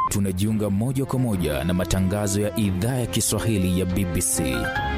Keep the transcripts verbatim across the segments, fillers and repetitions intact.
Tunajiunga moja kwa moja na matangazo ya idhaa ya Kiswahili ya B B C.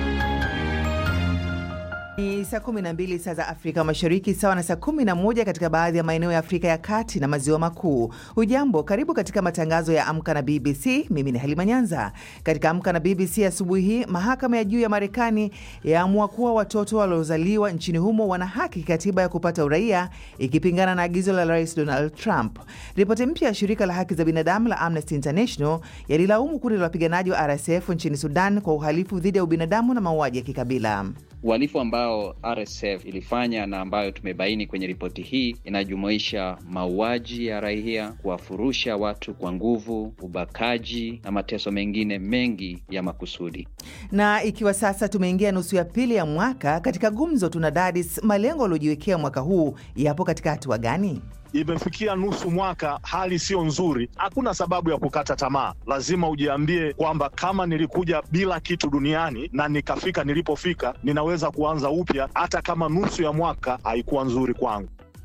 Ni saa kumi na mbili saa za Afrika Mashariki, sawa na saa kumi na moja katika baadhi ya maeneo ya Afrika ya Kati na Maziwa Makuu. Hujambo, karibu katika matangazo ya Amka na B B C. Mimi ni Halima Nyanza. Katika Amka na B B C asubuhi hii, mahakama ya juu ya Marekani yaamua kuwa watoto waliozaliwa nchini humo wana haki katiba ya kupata uraia, ikipingana na agizo la Rais Donald Trump. Ripoti mpya ya shirika la haki za binadamu la Amnesty International yalilaumu kundi la wapiganaji wa R S F nchini Sudan kwa uhalifu dhidi ya ubinadamu na mauaji ya kikabila. Uhalifu ambao R S F ilifanya na ambayo tumebaini kwenye ripoti hii inajumuisha mauaji ya raia, kuwafurusha watu kwa nguvu, ubakaji na mateso mengine mengi ya makusudi. Na ikiwa sasa tumeingia nusu ya pili ya mwaka, katika gumzo tunadadis malengo yaliyojiwekea mwaka huu yapo katika hatua gani? Imefikia nusu mwaka, hali sio nzuri. Hakuna sababu ya kukata tamaa. Lazima ujiambie kwamba kama nilikuja bila kitu duniani na nikafika nilipofika, ninaweza kuanza upya hata kama nusu ya mwaka haikuwa nzuri kwangu.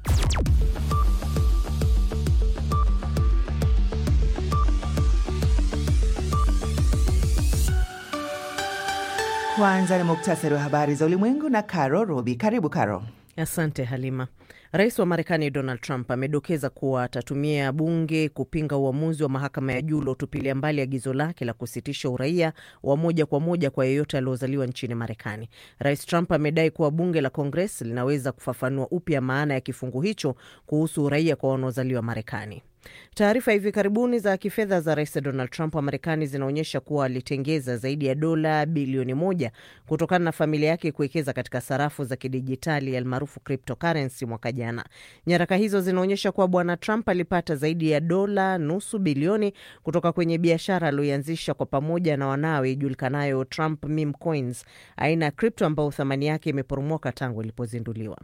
Kwanza ni muktasari wa habari za ulimwengu na Caro Robi. Karibu Caro. Asante Halima. Rais wa Marekani Donald Trump amedokeza kuwa atatumia bunge kupinga uamuzi wa mahakama ya juu uliotupilia mbali agizo lake la kusitisha uraia wa moja kwa moja kwa yeyote aliozaliwa nchini Marekani. Rais Trump amedai kuwa bunge la Congress linaweza kufafanua upya maana ya kifungu hicho kuhusu uraia kwa wanaozaliwa Marekani. Taarifa hivi karibuni za kifedha za Rais Donald Trump wa Marekani zinaonyesha kuwa alitengeza zaidi ya dola bilioni moja kutokana na familia yake kuwekeza katika sarafu za kidijitali almaarufu cryptocurrency mwaka jana. Nyaraka hizo zinaonyesha kuwa Bwana Trump alipata zaidi ya dola nusu bilioni kutoka kwenye biashara aliyoanzisha kwa pamoja na wanawe ijulikanayo Trump Meme Coins, aina ya crypto ambayo thamani yake imeporomoka tangu ilipozinduliwa.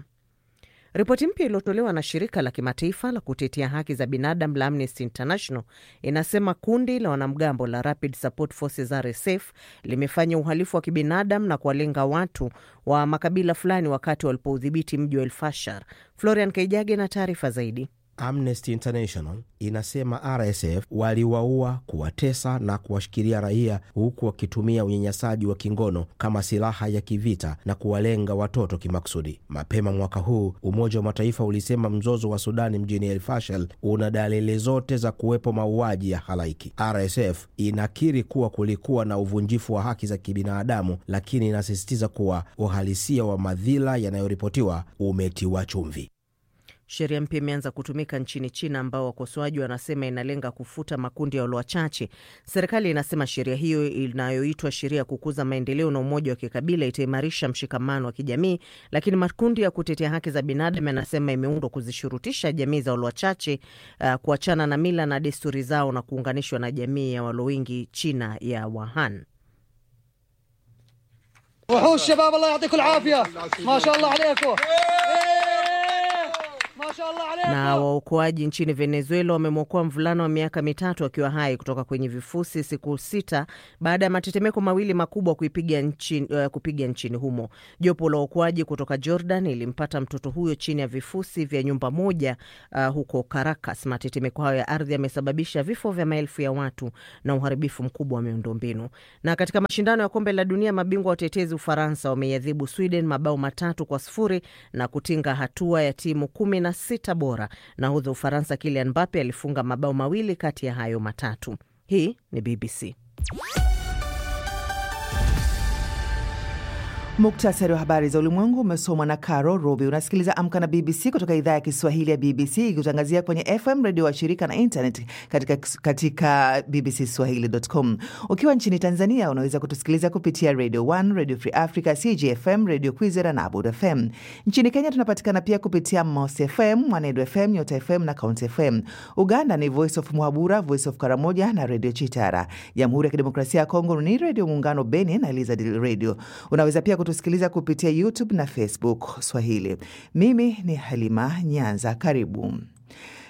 Ripoti mpya iliyotolewa na shirika la kimataifa la kutetea haki za binadamu la Amnesty International inasema kundi la wanamgambo la Rapid Support Forces R S F limefanya uhalifu wa kibinadamu na kuwalenga watu wa makabila fulani wakati walipoudhibiti mji wa El Fasher. Florian Kaijage na taarifa zaidi. Amnesty International inasema R S F waliwaua, kuwatesa na kuwashikilia raia huku wakitumia unyanyasaji wa kingono kama silaha ya kivita na kuwalenga watoto kimakusudi. Mapema mwaka huu, Umoja wa Mataifa ulisema mzozo wa Sudani mjini El Fasher una dalili zote za kuwepo mauaji ya halaiki. R S F inakiri kuwa kulikuwa na uvunjifu wa haki za kibinadamu, lakini inasisitiza kuwa uhalisia wa madhila yanayoripotiwa umetiwa chumvi. Sheria mpya imeanza kutumika nchini China ambao wakosoaji wanasema inalenga kufuta makundi ya walio wachache. Serikali inasema sheria hiyo inayoitwa sheria kukuza maendeleo na umoja wa kikabila itaimarisha mshikamano wa kijamii, lakini makundi ya kutetea haki za binadamu yanasema imeundwa kuzishurutisha jamii za walio wachache uh, kuachana na mila na desturi zao na kuunganishwa na jamii ya walio wengi China ya Wuhan. وحوش شباب الله يعطيكم العافية ما شاء الله عليكم. Na waokoaji nchini Venezuela wamemwokoa mvulana wa miaka mitatu akiwa hai kutoka kwenye vifusi siku sita baada ya matetemeko mawili makubwa kuipiga nchini, uh, kupiga nchini humo. Jopo la waokoaji kutoka Jordan ilimpata mtoto huyo chini ya vifusi vya nyumba moja uh, huko Caracas. Matetemeko hayo ya ardhi yamesababisha vifo vya maelfu ya watu na uharibifu mkubwa wa miundombinu. Na katika mashindano ya kombe la dunia, mabingwa watetezi Ufaransa wameiadhibu Sweden mabao matatu kwa sifuri na kutinga hatua ya timu kumi na sita bora. Nahodha Ufaransa Kylian Mbappe alifunga mabao mawili kati ya hayo matatu. Hii ni B B C. Muktasari wa habari za ulimwengu umesomwa na Caro Robi. Unasikiliza Amka na B B C kutoka idhaa ya Kiswahili ya B B C, ikutangazia kwenye F M radio wa shirika na internet katika, katika b b c swahili dot com. Ukiwa nchini Tanzania unaweza kutusikiliza kupitia Radio one, Radio Free Africa, C G F M, Radio Kwizera na Abud F M. Nchini Kenya tunapatikana pia kupitia Mos F M, Mwanedu F M, Nyota F M na Count F M. Uganda ni Voice of Muhabura, Voice of Karamoja na Radio Chitara. Jamhuri ya Kidemokrasia ya Kongo ni Radio Muungano Beni na Elizadil Radio. Unaweza pia kutusikiliza kupitia YouTube na Facebook Swahili. Mimi ni Halima Nyanza. Karibu.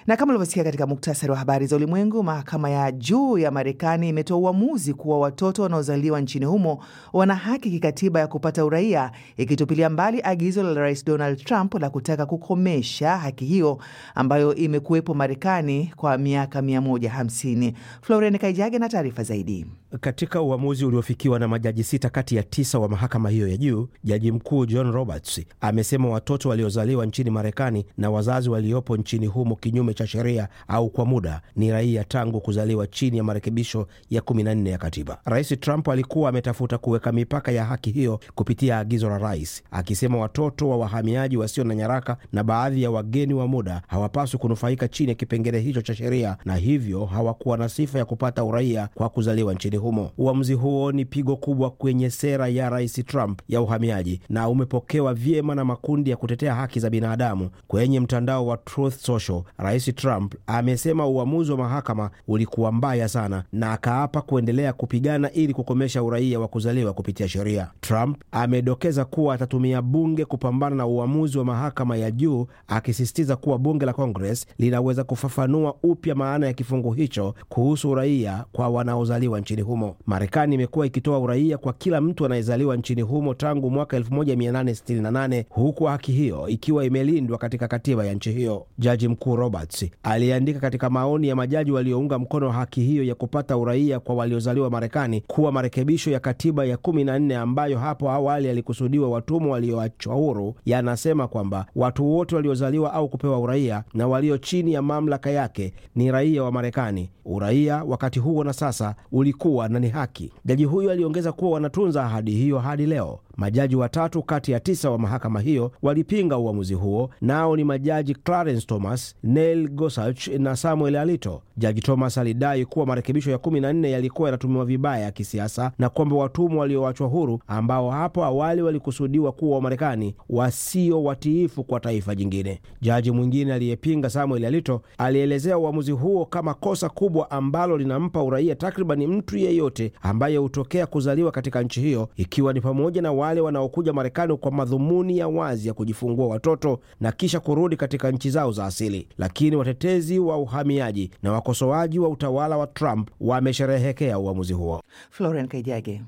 Na kama ulivyosikia katika muktasari wa habari za ulimwengu, mahakama ya juu ya Marekani imetoa uamuzi kuwa watoto wanaozaliwa nchini humo wana haki kikatiba ya kupata uraia, ikitupilia mbali agizo la Rais Donald Trump la kutaka kukomesha haki hiyo ambayo imekuwepo Marekani kwa miaka mia moja hamsini. Florence Kaijage na taarifa zaidi. Katika uamuzi uliofikiwa na majaji sita kati ya tisa wa mahakama hiyo ya juu, Jaji Mkuu John Roberts amesema watoto waliozaliwa nchini Marekani na wazazi waliopo nchini humo kinyume cha sheria au kwa muda ni raia tangu kuzaliwa chini ya marekebisho ya kumi na nne ya katiba. Rais Trump alikuwa ametafuta kuweka mipaka ya haki hiyo kupitia agizo la rais, akisema watoto wa wahamiaji wasio na nyaraka na baadhi ya wageni wa muda hawapaswi kunufaika chini ya kipengele hicho cha sheria, na hivyo hawakuwa na sifa ya kupata uraia kwa kuzaliwa nchini humo. Uamuzi huo ni pigo kubwa kwenye sera ya Rais Trump ya uhamiaji na umepokewa vyema na makundi ya kutetea haki za binadamu. Kwenye mtandao wa Truth Social, Rais Trump amesema uamuzi wa mahakama ulikuwa mbaya sana na akaapa kuendelea kupigana ili kukomesha uraia wa kuzaliwa kupitia sheria. Trump amedokeza kuwa atatumia bunge kupambana na uamuzi wa mahakama ya juu, akisisitiza kuwa bunge la Congress linaweza kufafanua upya maana ya kifungu hicho kuhusu uraia kwa wanaozaliwa nchini humo. Marekani imekuwa ikitoa uraia kwa kila mtu anayezaliwa nchini humo tangu mwaka elfu moja mia nane sitini na nane, huku haki hiyo ikiwa imelindwa katika katiba ya nchi hiyo. Jaji Mkuu Roberts aliandika katika maoni ya majaji waliounga mkono haki hiyo ya kupata uraia kwa waliozaliwa Marekani kuwa marekebisho ya katiba ya kumi na nne ambayo hapo awali yalikusudiwa watumwa walioachwa huru, yanasema kwamba watu wote waliozaliwa au kupewa uraia na walio chini ya mamlaka yake ni raia wa Marekani. Uraia wakati huo na sasa ulikuwa na ni haki. Jaji huyo aliongeza kuwa wanatunza ahadi hiyo hadi leo. Majaji watatu kati ya tisa wa mahakama hiyo walipinga uamuzi huo, nao ni majaji Clarence Thomas, Neil Gorsuch na Samuel Alito. Jaji Thomas alidai kuwa marekebisho ya kumi na nne yalikuwa yanatumiwa vibaya kisiasa na kwamba watumwa walioachwa huru ambao hapo awali walikusudiwa kuwa wa Marekani wasio watiifu kwa taifa jingine. Jaji mwingine aliyepinga, Samuel Alito, alielezea uamuzi huo kama kosa kubwa ambalo linampa uraia takriban mtu yeyote ambaye hutokea kuzaliwa katika nchi hiyo, ikiwa ni pamoja na wale wanaokuja Marekani kwa madhumuni ya wazi ya kujifungua watoto na kisha kurudi katika nchi zao za asili. Lakini watetezi wa uhamiaji na wakosoaji wa utawala wa Trump wamesherehekea uamuzi huo. Florence Kaijage.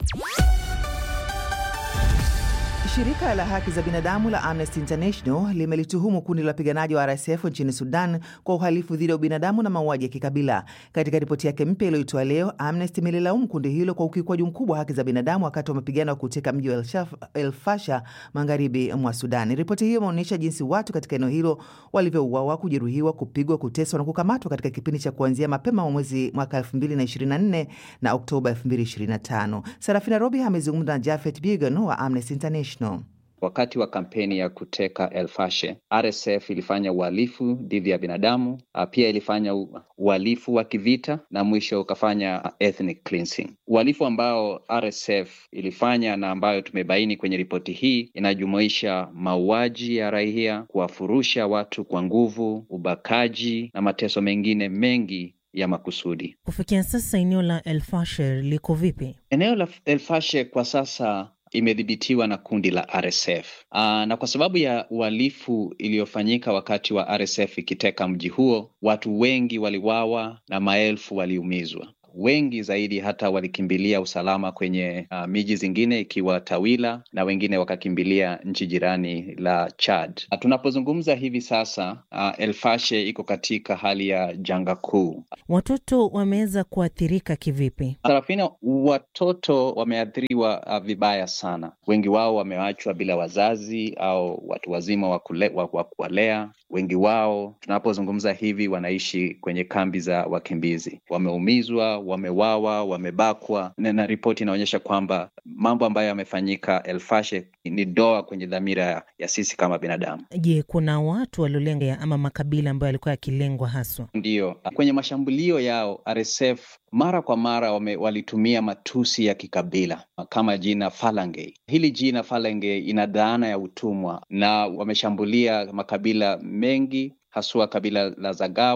Shirika la haki za binadamu la Amnesty International limelituhumu kundi la wapiganaji wa R S F nchini Sudan kwa uhalifu dhidi ya ubinadamu na mauaji ya kikabila. Katika ripoti yake mpya iliyoitoa leo, Amnesty imelilaumu kundi hilo kwa ukiukwaji mkubwa wa haki za binadamu wakati wa mapigano ya kuteka mji wa El Fasher magharibi mwa Sudan. Ripoti hiyo imeonyesha jinsi watu katika eneo hilo walivyouawa, kujeruhiwa, kupigwa, kuteswa na kukamatwa katika kipindi cha kuanzia mapema mwezi mwaka elfu mbili ishirini na nne na Oktoba elfu mbili ishirini na tano. Sarafina Robi amezungumza na Jafet Bigan wa Amnesty International. Wakati wa kampeni ya kuteka El Fasher, R S F ilifanya uhalifu dhidi ya binadamu, pia ilifanya uhalifu wa kivita na mwisho ukafanya ethnic cleansing. Uhalifu ambao R S F ilifanya na ambayo tumebaini kwenye ripoti hii inajumuisha mauaji ya raia, kuwafurusha watu kwa nguvu, ubakaji na mateso mengine mengi ya makusudi. Kufikia sasa eneo la El Fasher liko vipi? Eneo la El Fasher kwa sasa imedhibitiwa na kundi la R S F. Aa, na kwa sababu ya uhalifu iliyofanyika wakati wa R S F ikiteka mji huo, watu wengi waliwawa na maelfu waliumizwa. Wengi zaidi hata walikimbilia usalama kwenye uh, miji zingine ikiwa Tawila, na wengine wakakimbilia nchi jirani la Chad. Tunapozungumza hivi sasa, uh, El Fasher iko katika hali ya janga kuu. Watoto wameweza kuathirika kivipi? Sarafina, watoto wameathiriwa uh, vibaya sana. Wengi wao wameachwa bila wazazi au watu wazima wa kuwalea. Wengi wao tunapozungumza hivi wanaishi kwenye kambi za wakimbizi. Wameumizwa, wamewawa, wamebakwa, na ripoti inaonyesha kwamba mambo ambayo yamefanyika El Fasher ni doa kwenye dhamira ya sisi kama binadamu. Je, kuna watu waliolenga ama makabila ambayo yalikuwa yakilengwa haswa? Ndiyo, kwenye mashambulio yao R S F mara kwa mara wame, walitumia matusi ya kikabila kama jina Falange. Hili jina Falange ina dhana ya utumwa, na wameshambulia makabila mengi, haswa kabila la Zagawa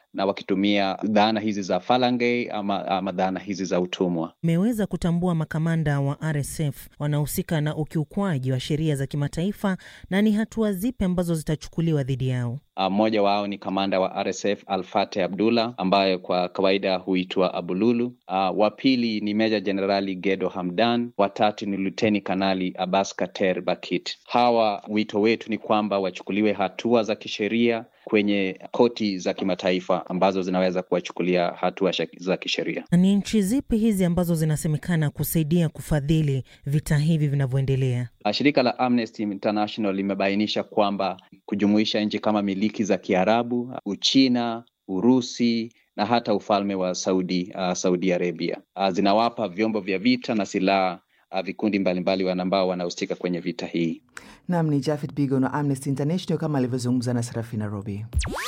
na wakitumia dhana hizi za Falange ama, ama dhana hizi za utumwa. Mmeweza kutambua makamanda wa R S F wanahusika na ukiukwaji wa sheria za kimataifa, na ni hatua zipi ambazo zitachukuliwa dhidi yao? Mmoja wao ni kamanda wa R S F Al-Fateh Abdullah ambaye kwa kawaida huitwa Abululu. Uh, wa pili ni Meja Jenerali Gedo Hamdan, watatu ni Luteni Kanali Abbas Kater Bakit. Hawa wito wetu ni kwamba wachukuliwe hatua za kisheria kwenye koti za kimataifa ambazo zinaweza kuwachukulia hatua za kisheria. Ni nchi zipi hizi ambazo zinasemekana kusaidia kufadhili vita hivi vinavyoendelea? Shirika la Amnesty International limebainisha kwamba kujumuisha nchi kama miliki za Kiarabu, Uchina, Urusi na hata ufalme wa Saudi, uh, Saudi Arabia uh, zinawapa vyombo vya vita na silaha uh, vikundi mbalimbali ambao wanahusika kwenye vita hii. Naam, ni Jafet Bigo na Amnesty International kama alivyozungumza na Sarafina Robi.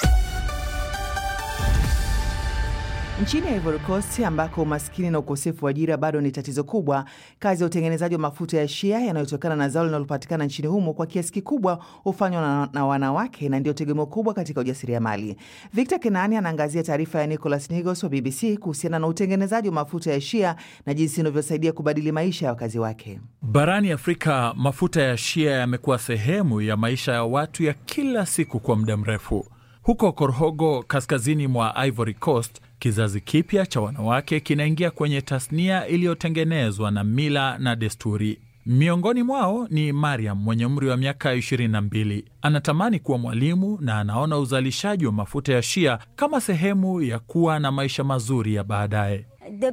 Nchini Ivory Coast ambako umaskini na ukosefu wa ajira bado ni tatizo kubwa, kazi ya utengenezaji wa mafuta ya shea yanayotokana na zao linalopatikana nchini humo kwa kiasi kikubwa hufanywa na, na wanawake na ndio tegemeo kubwa katika ujasiriamali. Victor Kenani anaangazia taarifa ya Nicholas Nigos wa B B C kuhusiana na utengenezaji wa mafuta ya shea na jinsi inavyosaidia kubadili maisha ya wakazi wake. Barani Afrika, mafuta ya shea yamekuwa sehemu ya maisha ya watu ya kila siku kwa muda mrefu. Huko Korhogo, kaskazini mwa Ivory Coast, kizazi kipya cha wanawake kinaingia kwenye tasnia iliyotengenezwa na mila na desturi. Miongoni mwao ni Mariam mwenye umri wa miaka ishirini na mbili. Anatamani kuwa mwalimu na anaona uzalishaji wa mafuta ya shea kama sehemu ya kuwa na maisha mazuri ya baadaye.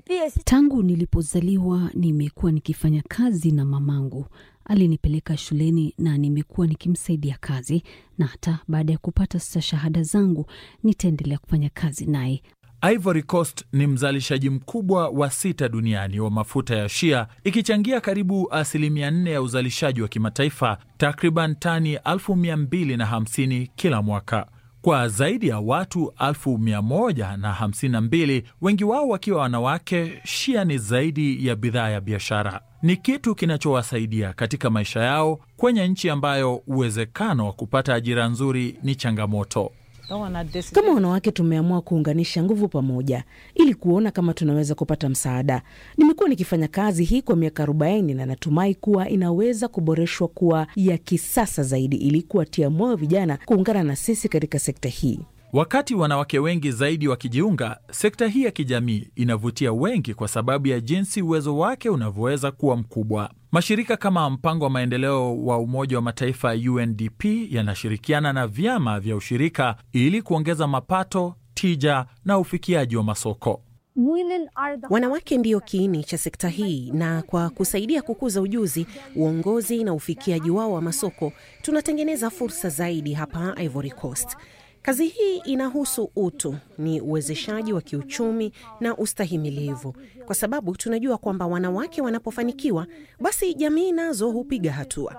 Tangu nilipozaliwa nimekuwa nikifanya kazi na mamangu. Alinipeleka shuleni na nimekuwa nikimsaidia kazi, na hata baada ya kupata stashahada zangu nitaendelea kufanya kazi naye. Ivory Coast ni mzalishaji mkubwa wa sita duniani wa mafuta ya shea, ikichangia karibu asilimia nne ya uzalishaji wa kimataifa, takriban tani elfu mia mbili na hamsini kila mwaka. Kwa zaidi ya watu elfu mia moja na hamsini na mbili, wengi wao wakiwa wanawake, shea ni zaidi ya bidhaa ya biashara. Ni kitu kinachowasaidia katika maisha yao kwenye nchi ambayo uwezekano wa kupata ajira nzuri ni changamoto. Kama wanawake tumeamua kuunganisha nguvu pamoja ili kuona kama tunaweza kupata msaada. Nimekuwa nikifanya kazi hii kwa miaka arobaini na natumai kuwa inaweza kuboreshwa kuwa ya kisasa zaidi ili kuwatia moyo vijana kuungana na sisi katika sekta hii. Wakati wanawake wengi zaidi wakijiunga, sekta hii ya kijamii inavutia wengi kwa sababu ya jinsi uwezo wake unavyoweza kuwa mkubwa. Mashirika kama mpango wa maendeleo wa Umoja wa Mataifa U N D P yanashirikiana na vyama vya ushirika ili kuongeza mapato, tija na ufikiaji wa masoko. Wanawake ndio kiini cha sekta hii, na kwa kusaidia kukuza ujuzi, uongozi na ufikiaji wao wa masoko, tunatengeneza fursa zaidi hapa Ivory Coast. Kazi hii inahusu utu, ni uwezeshaji wa kiuchumi na ustahimilivu, kwa sababu tunajua kwamba wanawake wanapofanikiwa, basi jamii nazo hupiga hatua.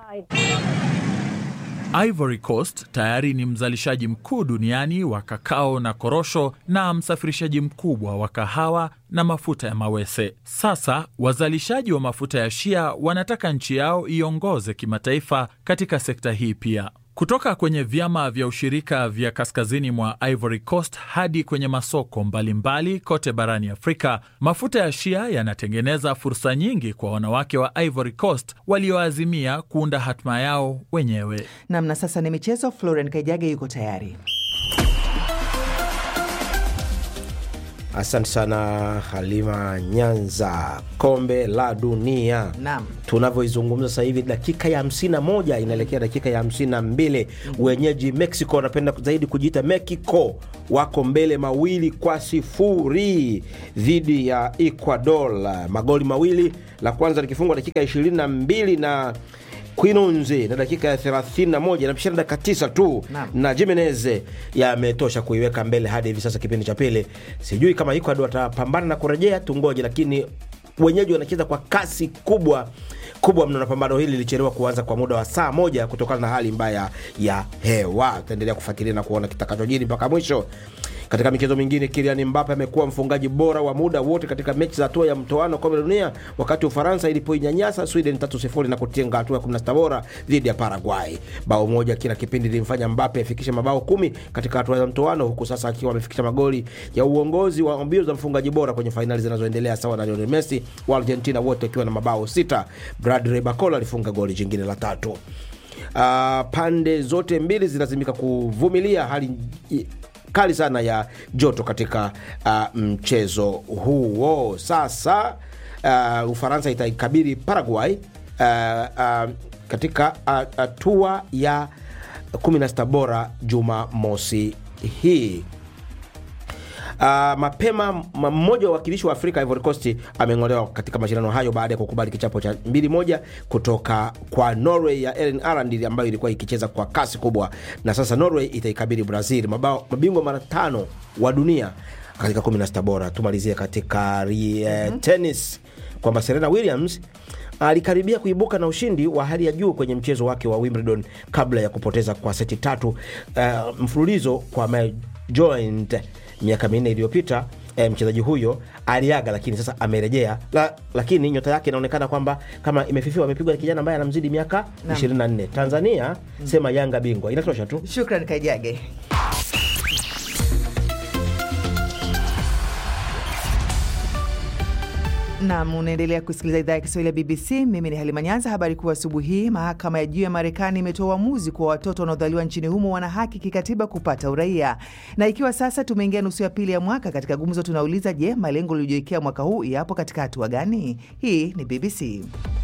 Ivory Coast tayari ni mzalishaji mkuu duniani wa kakao na korosho na msafirishaji mkubwa wa kahawa na mafuta ya mawese. Sasa wazalishaji wa mafuta ya shea wanataka nchi yao iongoze kimataifa katika sekta hii pia. Kutoka kwenye vyama vya ushirika vya kaskazini mwa Ivory Coast hadi kwenye masoko mbalimbali mbali kote barani Afrika, mafuta ya shea yanatengeneza fursa nyingi kwa wanawake wa Ivory Coast walioazimia kuunda hatima yao wenyewe. Namna sasa ni michezo. Florent Kaijage yuko tayari. Asante sana Halima Nyanza. Kombe la dunia. Naam. Tunavyoizungumza sasa hivi dakika ya hamsini na moja inaelekea dakika ya hamsini na mbili. Mm-hmm. Wenyeji Mexico wanapenda zaidi kujiita Mexico wako mbele mawili kwa sifuri dhidi ya Ecuador. Magoli mawili, la kwanza likifungwa dakika ishirini na mbili na Quinonze na dakika ya thelathini na moja na pishana dakika tisa tu na, na Jimenez yametosha kuiweka mbele hadi hivi sasa kipindi cha pili. Sijui kama Ecuador watapambana na kurejea, tungoje, lakini wenyeji wanacheza kwa kasi kubwa kubwa mno, na pambano hili lilichelewa kuanza kwa muda wa saa moja kutokana na hali mbaya ya hewa. Tutaendelea kufuatilia na kuona kitakachojiri mpaka mwisho. Katika michezo mingine, Kylian Mbappe amekuwa mfungaji bora wa muda wote katika mechi za hatua ya mtoano kombe la dunia, wakati Ufaransa ilipoinyanyasa Sweden tatu sifuri na kutenga hatua ya kumi na sita bora dhidi ya Paraguay. Bao moja kila kipindi lilimfanya Mbappe afikishe mabao kumi katika hatua ya mtoano, huku sasa akiwa amefikisha magoli ya uongozi wa mbio za mfungaji bora kwenye fainali zinazoendelea sawa na Lionel Messi wa Argentina, wote wakiwa na mabao sita. Bradley Barcola alifunga goli jingine la tatu. Uh, pande zote mbili zinalazimika kuvumilia hali kali sana ya joto katika uh, mchezo huo. Sasa uh, Ufaransa itaikabili Paraguay uh, uh, katika hatua uh, ya kumi na sita bora Jumamosi hii. Uh, mapema mmoja wa wakilishi wa Afrika, Ivory Coast, ameng'olewa katika mashindano hayo baada ya kukubali kichapo cha mbili moja kutoka kwa Norway ya Erling Haaland ambayo ilikuwa ikicheza kwa kasi kubwa, na sasa Norway itaikabili Brazil, mabao mabingwa mara tano wa dunia katika kumi na sita bora. Tumalizie katika uh, mm-hmm. tennis kwamba Serena Williams alikaribia kuibuka na ushindi wa hali ya juu kwenye mchezo wake wa Wimbledon kabla ya kupoteza kwa seti tatu uh, mfululizo kwa Mel Joint miaka minne iliyopita. E, mchezaji huyo aliaga, lakini sasa amerejea. La, lakini nyota yake inaonekana kwamba kama imefifiwa. Amepigwa na kijana ambaye anamzidi miaka ishirini na nne. Tanzania mm. sema Yanga bingwa. Inatosha tu. Shukrani Kaijage. Na munaendelea kusikiliza idhaa ya Kiswahili ya B B C. Mimi ni Halima Nyanza. Habari kuu asubuhi hii: mahakama ya juu ya Marekani imetoa uamuzi kuwa watoto wanaodhaliwa nchini humo wana haki kikatiba kupata uraia. Na ikiwa sasa tumeingia nusu ya pili ya mwaka, katika gumzo tunauliza, je, malengo yaliyojiwekea mwaka huu yapo katika hatua gani? Hii ni B B C.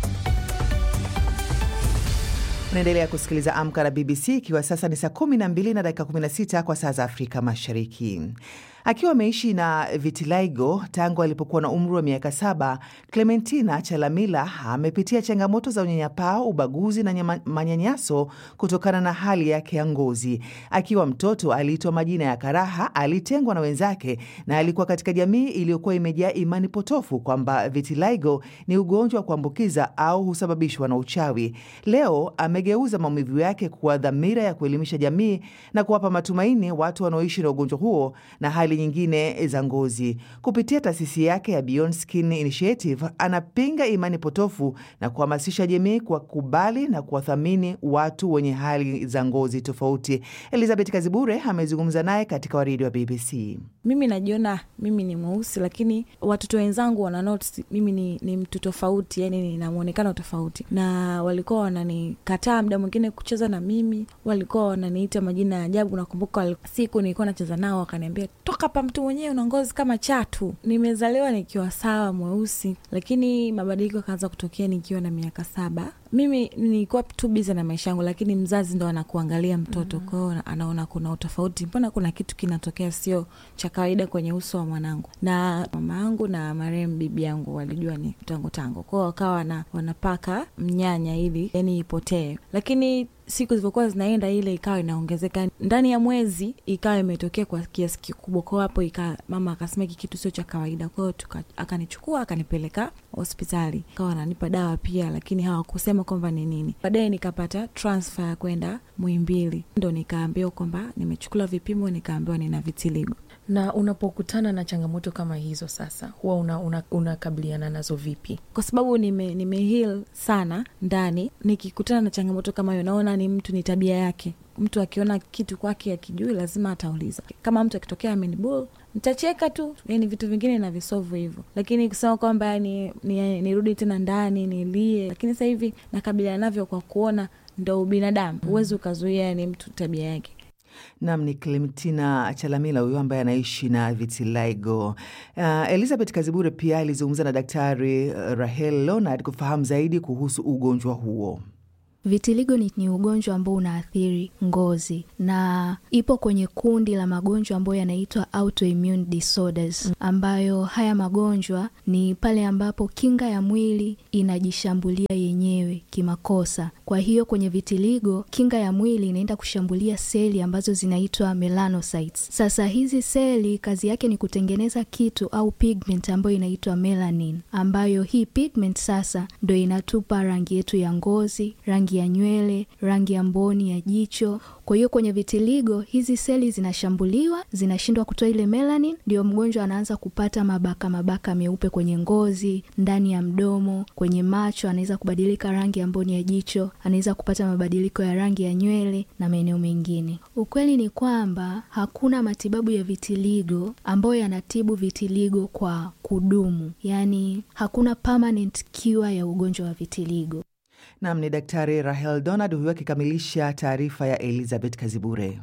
Unaendelea kusikiliza Amka na B B C, ikiwa sasa ni saa kumi na mbili na dakika kumi na sita kwa saa za Afrika Mashariki. Akiwa ameishi na vitiligo tangu alipokuwa na umri wa miaka saba, Clementina Chalamila amepitia changamoto za unyanyapaa, ubaguzi na manyanyaso kutokana na hali yake ya ngozi. Akiwa mtoto aliitwa majina ya karaha, alitengwa na wenzake na alikuwa katika jamii iliyokuwa imejaa imani potofu kwamba vitiligo ni ugonjwa wa kuambukiza au husababishwa na uchawi. Leo amegeuza maumivu yake kuwa dhamira ya kuelimisha jamii na kuwapa matumaini watu wanaoishi na ugonjwa huo na hali nyingine za ngozi. Kupitia taasisi yake ya Beyond Skin Initiative, anapinga imani potofu na kuhamasisha jamii kuwakubali na kuwathamini watu wenye hali za ngozi tofauti. Elizabeth Kazibure amezungumza naye katika waridi wa B B C. Mimi najiona mimi ni mweusi, lakini watoto wenzangu wana notice mimi ni, ni mtu tofauti, yani nina muonekano tofauti, na walikuwa wananikataa muda mwingine kucheza na mimi, walikuwa wananiita majina ya ajabu. Nakumbuka siku nilikuwa nacheza nao wakaniambia, toka hapa, mtu mwenyewe una ngozi kama chatu. Nimezaliwa nikiwa sawa mweusi, lakini mabadiliko yakaanza kutokea nikiwa na miaka saba. Mimi nilikuwa tu busy na maisha yangu, lakini mzazi ndo anakuangalia mtoto, mm-hmm. Kwa hiyo anaona kuna utofauti, mbona kuna kitu kinatokea sio cha kawaida kwenye uso wa mwanangu. Na mama yangu na marehemu bibi yangu walijua ni tangu tangu, kwa hiyo wakawa na wanapaka mnyanya ili yani ipotee. Lakini siku zilizokuwa zinaenda ile ikawa inaongezeka, ndani ya mwezi ikawa imetokea kwa kiasi kikubwa. Kwa hapo ika mama akasema kitu sio cha kawaida, kwa hiyo akanichukua akanipeleka hospitali, akawa ananipa dawa pia, lakini hawakusema kwamba ni nini. Baadaye nikapata transfer kwenda Muhimbili, ndo nikaambiwa kwamba nimechukua vipimo, nikaambiwa nina vitiligo. Na unapokutana na changamoto kama hizo sasa, huwa unakabiliana una, una nazo vipi? Kwa sababu nime, nime heal sana ndani, nikikutana na changamoto kama hiyo naona ni mtu, ni tabia yake. Mtu akiona kitu kwake akijui lazima atauliza. Kama mtu akitokea amenibull, nitacheka tu, yani vitu vingine na visolve hivyo. Lakini kusema kwamba ni nirudi ni tena ndani nilie, lakini sasa hivi nakabiliana navyo kwa kuona ndo binadamu. Uwezo mm. ukazuia ni mtu tabia yake. Nam ni Clementina Chalamila huyo ambaye anaishi na vitiligo. Uh, Elizabeth Kazibure pia alizungumza na Daktari Rahel Leonard kufahamu zaidi kuhusu ugonjwa huo. Vitiligo ni, ni ugonjwa ambao unaathiri ngozi na ipo kwenye kundi la magonjwa ambayo yanaitwa autoimmune disorders, ambayo haya magonjwa ni pale ambapo kinga ya mwili inajishambulia yenyewe kimakosa. Kwa hiyo kwenye vitiligo kinga ya mwili inaenda kushambulia seli ambazo zinaitwa melanocytes. Sasa hizi seli kazi yake ni kutengeneza kitu au pigment ambayo inaitwa melanin, ambayo hii pigment sasa ndio inatupa rangi yetu ya ngozi, rangi rangi ya nywele, rangi ya mboni ya jicho. Kwa hiyo kwenye vitiligo hizi seli zinashambuliwa, zinashindwa kutoa ile melanin, ndio mgonjwa anaanza kupata mabaka mabaka meupe kwenye ngozi, ndani ya mdomo, kwenye macho anaweza kubadilika rangi ya mboni ya jicho, anaweza kupata mabadiliko ya rangi ya nywele na maeneo mengine. Ukweli ni kwamba hakuna matibabu ya vitiligo ambayo yanatibu vitiligo kwa kudumu. Yaani hakuna permanent cure ya ugonjwa wa vitiligo. Naam, ni Daktari Rahel Donald huyo akikamilisha taarifa ya Elizabeth Kazibure.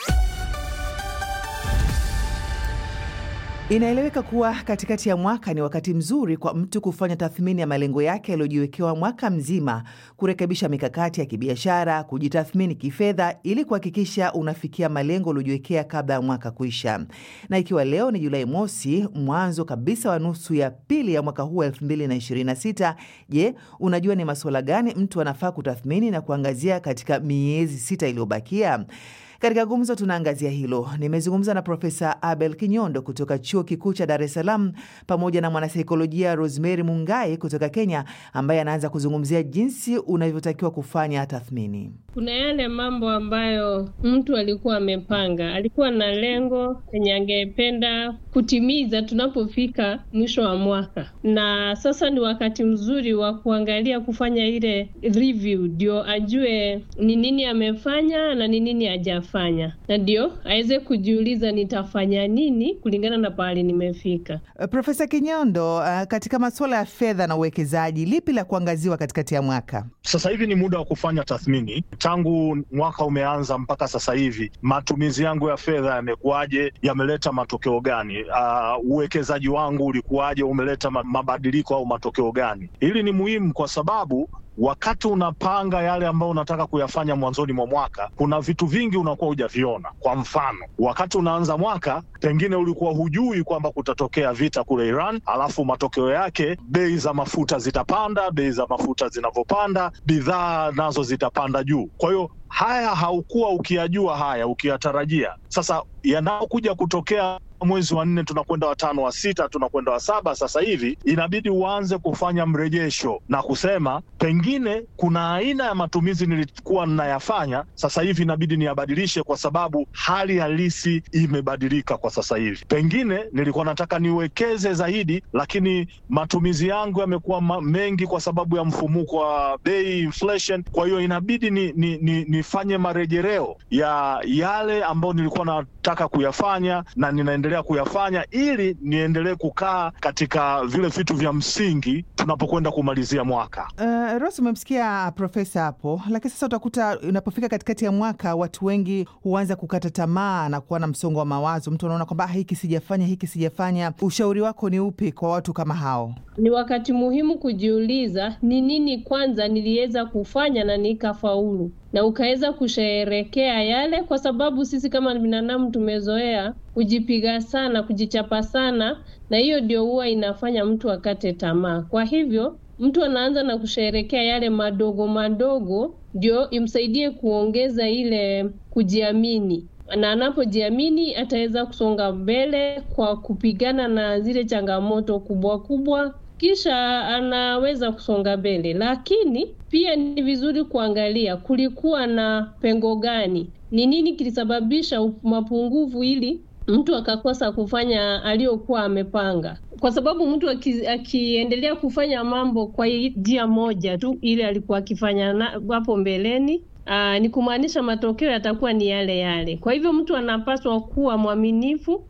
Inaeleweka kuwa katikati ya mwaka ni wakati mzuri kwa mtu kufanya tathmini ya malengo yake yaliyojiwekewa mwaka mzima, kurekebisha mikakati ya kibiashara, kujitathmini kifedha ili kuhakikisha unafikia malengo uliyojiwekea kabla ya mwaka kuisha. Na ikiwa leo ni Julai mosi, mwanzo kabisa wa nusu ya pili ya mwaka huu elfu mbili na ishirini na sita, je, unajua ni masuala gani mtu anafaa kutathmini na kuangazia katika miezi sita iliyobakia? Katika gumzo tunaangazia hilo. Nimezungumza na Profesa Abel Kinyondo kutoka Chuo Kikuu cha Dar es Salaam pamoja na mwanasaikolojia Rosemary Mungai kutoka Kenya, ambaye anaanza kuzungumzia jinsi unavyotakiwa kufanya tathmini. Kuna yale mambo ambayo mtu alikuwa amepanga, alikuwa na lengo yenye angependa kutimiza tunapofika mwisho wa mwaka. Na sasa ni wakati mzuri wa kuangalia, kufanya ile review, ndio ajue ni nini amefanya na ni nini hajafanya. Na ndio aweze kujiuliza nitafanya nini kulingana na pahali nimefika. Uh, Profesa Kinyondo, uh, katika masuala ya fedha na uwekezaji, lipi la kuangaziwa katikati ya mwaka? Sasa hivi ni muda wa kufanya tathmini. Tangu mwaka umeanza mpaka sasa hivi, matumizi yangu ya fedha yamekuaje, yameleta matokeo gani? Uh, uwekezaji wangu ulikuaje, umeleta mabadiliko au matokeo gani? Hili ni muhimu kwa sababu wakati unapanga yale ambayo unataka kuyafanya mwanzoni mwa mwaka, kuna vitu vingi unakuwa hujaviona. Kwa mfano, wakati unaanza mwaka, pengine ulikuwa hujui kwamba kutatokea vita kule Iran, alafu matokeo yake bei za mafuta zitapanda, bei za mafuta zinavyopanda, bidhaa nazo zitapanda juu. Kwa hiyo haya haukuwa ukiyajua, haya ukiyatarajia. Sasa yanaokuja kutokea mwezi wa nne, tunakwenda wa tano, wa sita, tunakwenda wa saba, sasa hivi inabidi uanze kufanya mrejesho na kusema pengine kuna aina ya matumizi nilikuwa ninayafanya, sasa hivi inabidi niyabadilishe kwa sababu hali halisi imebadilika kwa sasa hivi. Pengine nilikuwa nataka niwekeze zaidi, lakini matumizi yangu yamekuwa ma- mengi kwa sababu ya mfumuko wa bei, inflation. Kwa hiyo inabidi ni, ni, ni, nifanye marejeleo ya yale ambayo nilikuwa nataka kuyafanya na ninaendelea kuyafanya ili niendelee kukaa katika vile vitu vya msingi tunapokwenda kumalizia mwaka. Uh, Rose, umemsikia profesa hapo, lakini sasa utakuta unapofika katikati ya mwaka watu wengi huanza kukata tamaa na kuwa na msongo wa mawazo. Mtu anaona kwamba hiki sijafanya, hiki sijafanya. Ushauri wako ni upi kwa watu kama hao? Ni wakati muhimu kujiuliza ni nini kwanza niliweza kufanya na nikafaulu, na ukaweza kusherehekea yale, kwa sababu sisi kama binadamu tumezoea kujipiga sana, kujichapa sana, na hiyo ndio huwa inafanya mtu akate tamaa. Kwa hivyo mtu anaanza na kusherehekea yale madogo madogo, ndio imsaidie kuongeza ile kujiamini, na anapojiamini ataweza kusonga mbele kwa kupigana na zile changamoto kubwa kubwa, kisha anaweza kusonga mbele. Lakini pia ni vizuri kuangalia kulikuwa na pengo gani, ni nini kilisababisha mapungufu ili mtu akakosa kufanya aliyokuwa amepanga. Kwa sababu mtu aki, akiendelea kufanya mambo kwa njia moja tu ile alikuwa akifanya hapo mbeleni, Aa, ni kumaanisha matokeo yatakuwa ni yale yale. Kwa hivyo mtu anapaswa kuwa mwaminifu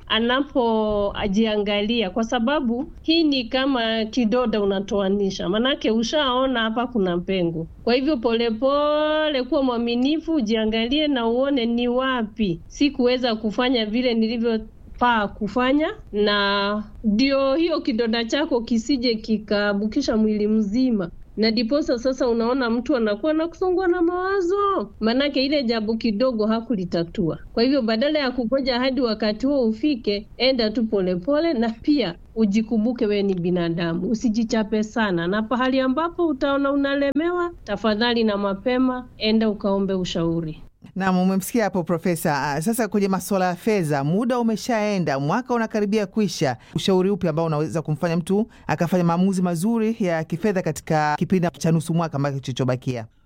anapojiangalia, kwa sababu hii ni kama kidoda unatoanisha, manake ushaona hapa kuna pengo. Kwa hivyo polepole kuwa mwaminifu, ujiangalie na uone ni wapi sikuweza kufanya vile nilivyo paa kufanya, na ndio hiyo kidoda chako kisije kikabukisha mwili mzima. Na diposa sasa unaona mtu anakuwa na kusongwa na mawazo, manake ile jambo kidogo hakulitatua. Kwa hivyo badala ya kugoja hadi wakati huo ufike, enda tu polepole, na pia ujikumbuke we ni binadamu, usijichape sana, na pahali ambapo utaona unalemewa, tafadhali na mapema enda ukaombe ushauri. Na umemsikia hapo profesa. Sasa kwenye masuala ya fedha, muda umeshaenda, mwaka unakaribia kuisha. Ushauri upi ambao unaweza kumfanya mtu akafanya maamuzi mazuri ya kifedha katika kipindi cha nusu mwaka ambacho kilichobakia?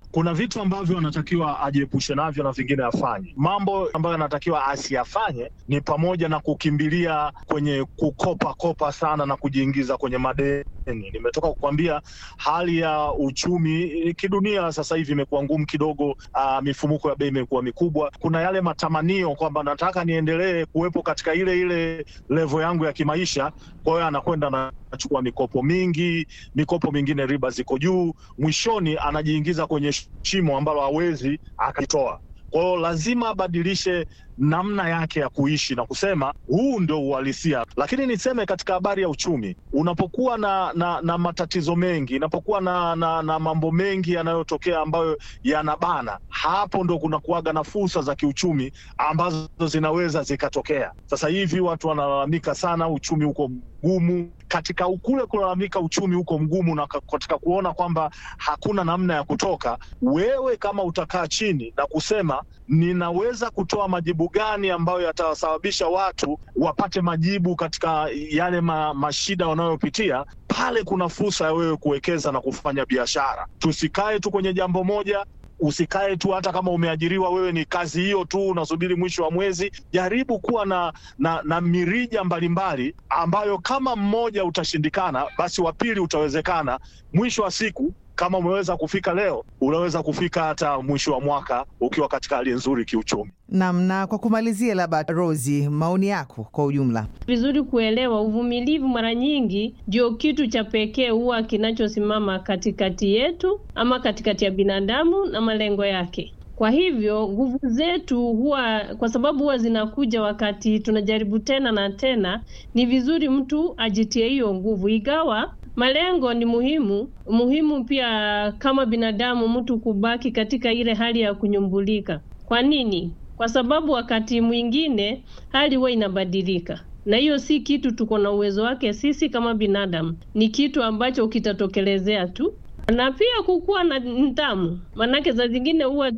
kuna vitu ambavyo anatakiwa ajiepushe navyo na vingine afanye. Mambo ambayo anatakiwa asiyafanye ni pamoja na kukimbilia kwenye kukopa kopa sana na kujiingiza kwenye madeni. Nimetoka kukwambia hali ya uchumi kidunia sasa hivi imekuwa ngumu kidogo. Uh, mifumuko ya bei imekuwa mikubwa. Kuna yale matamanio kwamba nataka niendelee kuwepo katika ile ile level yangu ya kimaisha, kwa hiyo anakwenda na anachukua mikopo mingi, mikopo mingine riba ziko juu, mwishoni anajiingiza kwenye shimo ambalo hawezi akatoa. Kwa hiyo lazima abadilishe namna yake ya kuishi na kusema huu ndio uhalisia. Lakini niseme katika habari ya uchumi, unapokuwa na na, na matatizo mengi, unapokuwa na, na na mambo mengi yanayotokea ambayo yanabana, hapo ndo kuna kuaga na fursa za kiuchumi ambazo zinaweza zikatokea. Sasa hivi watu wanalalamika sana uchumi uko mgumu. Katika ukule kulalamika uchumi uko mgumu na katika kuona kwamba hakuna namna ya kutoka, wewe kama utakaa chini na kusema ninaweza kutoa majibu gani ambayo yatasababisha watu wapate majibu katika yale ma, mashida wanayopitia, pale kuna fursa ya wewe kuwekeza na kufanya biashara. Tusikae tu kwenye jambo moja. Usikae tu hata kama umeajiriwa, wewe ni kazi hiyo tu unasubiri mwisho wa mwezi. Jaribu kuwa na na, na mirija mbalimbali ambayo kama mmoja utashindikana, basi wa pili utawezekana. Mwisho wa siku, kama umeweza kufika leo, unaweza kufika hata mwisho wa mwaka ukiwa katika hali nzuri kiuchumi. Naam, na kwa kumalizia, labda Rosie, maoni yako kwa ujumla. Vizuri kuelewa uvumilivu mara nyingi ndio kitu cha pekee huwa kinachosimama katikati yetu ama katikati ya binadamu na malengo yake. Kwa hivyo nguvu zetu huwa, kwa sababu huwa zinakuja wakati tunajaribu tena na tena, ni vizuri mtu ajitie hiyo nguvu. Igawa malengo ni muhimu, muhimu pia kama binadamu mtu kubaki katika ile hali ya kunyumbulika. Kwa nini? Kwa sababu wakati mwingine hali huwa inabadilika. Na hiyo si kitu tuko na uwezo wake sisi kama binadamu. Ni kitu ambacho kitatokelezea tu. Na pia kukuwa na nidhamu. Manake za zingine huwa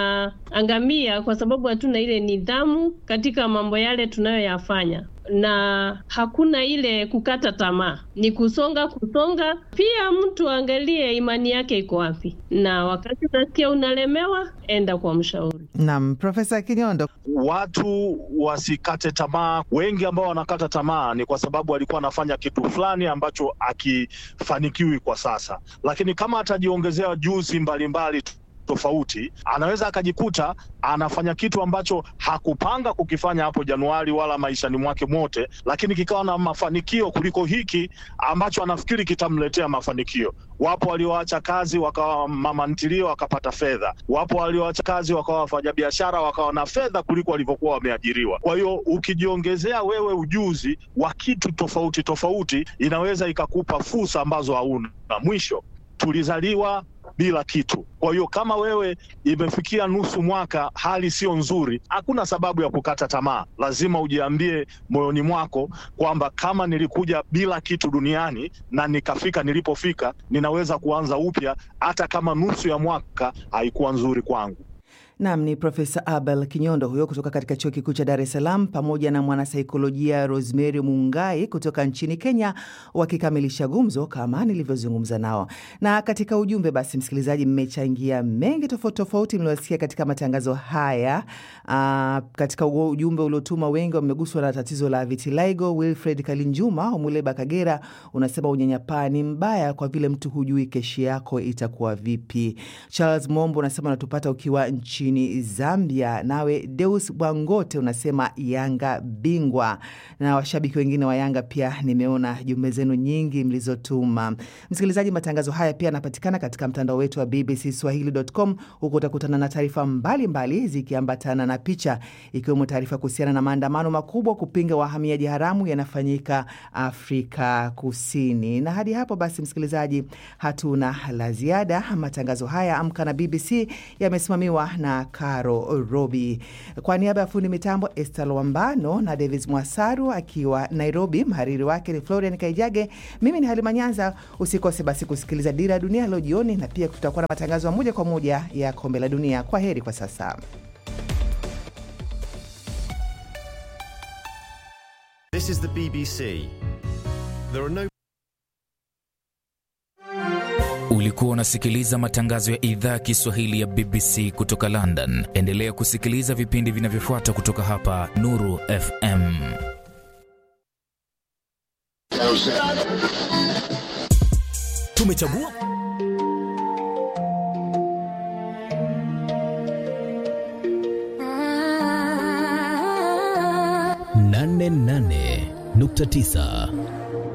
tunaangamia kwa sababu hatuna ile nidhamu katika mambo yale tunayoyafanya. Na hakuna ile kukata tamaa, ni kusonga kusonga. Pia mtu angalie imani yake iko wapi, na wakati unasikia unalemewa, enda kwa mshauri. Naam, Profesa Kinyondo. Watu wasikate tamaa. Wengi ambao wanakata tamaa ni kwa sababu walikuwa anafanya kitu fulani ambacho akifanikiwi kwa sasa, lakini kama atajiongezea juzi mbalimbali tofauti, anaweza akajikuta anafanya kitu ambacho hakupanga kukifanya hapo Januari wala maishani mwake mwote, lakini kikawa na mafanikio kuliko hiki ambacho anafikiri kitamletea mafanikio. Wapo walioacha kazi wakawa mama ntilie wakapata fedha. Wapo walioacha kazi wakawa wafanya biashara wakawa na fedha kuliko walivyokuwa wameajiriwa. Kwa hiyo ukijiongezea wewe ujuzi wa kitu tofauti tofauti, inaweza ikakupa fursa ambazo hauna. Na mwisho, tulizaliwa bila kitu. Kwa hiyo kama wewe imefikia nusu mwaka hali sio nzuri, hakuna sababu ya kukata tamaa. Lazima ujiambie moyoni mwako kwamba kama nilikuja bila kitu duniani na nikafika nilipofika, ninaweza kuanza upya hata kama nusu ya mwaka haikuwa nzuri kwangu. Naam, ni Profesa Abel Kinyondo huyo kutoka katika Chuo Kikuu cha Dar es Salaam, pamoja na mwanasaikolojia Rosemary Mungai kutoka nchini Kenya, wakikamilisha gumzo kama nilivyozungumza nao. Na katika ujumbe basi, msikilizaji, mmechangia mengi tofauti tofauti mliosikia katika matangazo haya. Aa, katika ujumbe uliotuma wengi wameguswa na tatizo la vitiligo. Wilfred Kalinjuma Umuleba Kagera unasema unyanyapaa ni mbaya kwa vile mtu hujui keshi yako itakuwa vipi. Charles Mombo unasema unatupata ukiwa nchi ni Zambia. Nawe Deus Bwangote unasema Yanga bingwa. Na washabiki wengine wa Yanga pia nimeona jumbe zenu nyingi mlizotuma. Msikilizaji, matangazo haya pia yanapatikana katika mtandao wetu wa b b c swahili dot com. Huko utakutana na taarifa mbalimbali zikiambatana na picha, ikiwemo taarifa kuhusiana na maandamano makubwa kupinga wahamiaji haramu yanafanyika Afrika Kusini. Na hadi hapo basi, msikilizaji, hatuna la ziada. Matangazo haya Amka na B B C yamesimamiwa na Caro Robi. Kwa niaba ya fundi mitambo Esther Wambano na Davis Mwasaru akiwa Nairobi, mhariri wake ni Florian Kaijage, mimi ni Halima Nyanza. Usikose basi kusikiliza Dira ya Dunia leo jioni, na pia tutakuwa na matangazo moja kwa moja ya Kombe la Dunia. Kwa heri kwa sasa. This is the B B C. There are no Ulikuwa unasikiliza matangazo ya idhaa ya Kiswahili ya B B C kutoka London. Endelea kusikiliza vipindi vinavyofuata kutoka hapa Nuru F M. Tumechagua nane nane nukta tisa